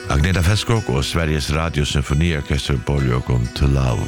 Agneta Fältskog och Sveriges Radio Symfoniorkester Borgågon to Love.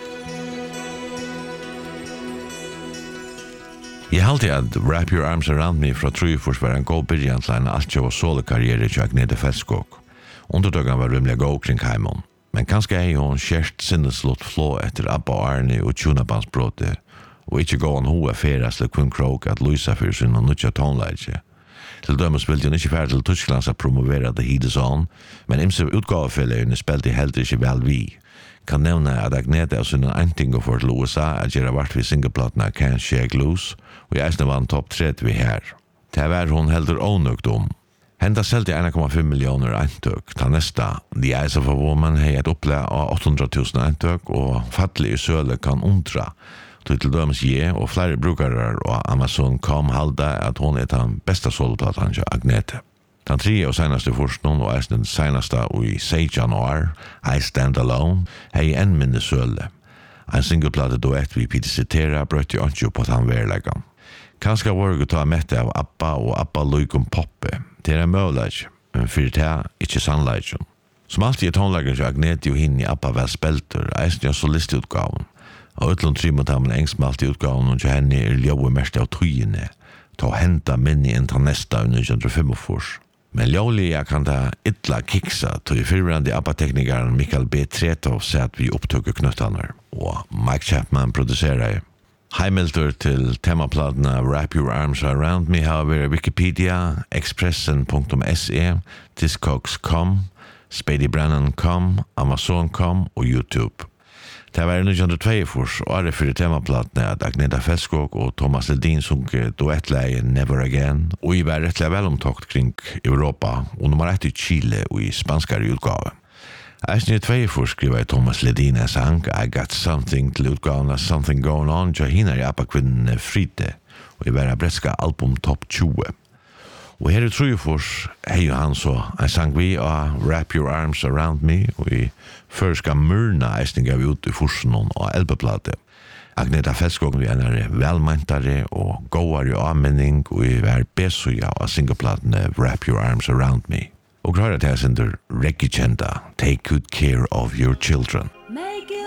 Jag halte att Wrap Your Arms Around Me fra Trujefors var en god början till en altjå och solokarriere till Agneta Fältskog. Underdagen var rymliga gå kring heimon, men kanske är hon kärst sinneslott flå efter Abba och Arne och Tjunabandsbråte och inte gå en hoa feras till Quinn Croak att lysa för sin och nutja tonleidje. Til dømes ville hun ikke færre til Tysklands å promovere The Heat Is On, men imse utgavefellene spilte heller ikke vel vi. Kan nevne at Agneta av sin einting for til USA at gjøre vart vi singleplatene Can't Shake Loose, og jeg eisne var en topp 3 vi her. Det var hun heller ånøkt om. Henda selte 1,5 millioner eintøk. Ta nesta, The Eyes of a Woman har et oppleg av 800 000 eintøk, og fattelig i søle kan undra. Til dømes og flere brukere og Amazon.com halda at hun den besta soloplatan til Agneta. Den 3. og senaste forskningen og den senaste i 16 år, I Stand Alone, har en minne søle. En singleplate duett vi Peter Cetera brøtte jo ikke på den verleggen. Kanskje var det ta mette av Abba og Abba Luikum Poppe. Det en mølag, men for det ikke sannleik. Som alltid tonlagen til Agneta og henne i Abba vel spelter, eisen jo solistutgaven. Og utlån trimmet av en engsmalt i utgaven og til henne ljøve mest av tøyene, ta og henta minni inn til nesta av 1945. Men ljøvlig kan da ytla kiksa til fyrrande ABBA-teknikeren Mikael B. Tretov sett vi opptøkker knøttene, og Mike Chapman produserer. Heimelter til temaplatene Wrap Your Arms Around Me har vært Wikipedia, Expressen.se, Discogs.com, SpadeyBrennan.com, Amazon.com og YouTube. Det var 1902 og for temaplatene at Agneta Fältskog og Thomas Ledin sunket duettleie Never Again, og I var rettelig velomtakt kring Europa, og nummer 1 I Chile og I spanskare utgave. Eisen I 2 skriver Thomas Ledin en sang I Got Something til utgaven Something Going On, så hinner I ABBA-kvinnene Frite, og I var bretska album Top 20. Og her I Trujefors hei jo han så en sang vi av Wrap Your Arms Around Me, og I førska mørna eisen gav ut I forsenon og elbeplate. Agneta Fältskog vi er velmentare og gåare avmenning, og I var besuja av singleplatene Wrap Your Arms Around Me. Og klarer til jeg sender reggae-kjenta Take Good Care of Your Children.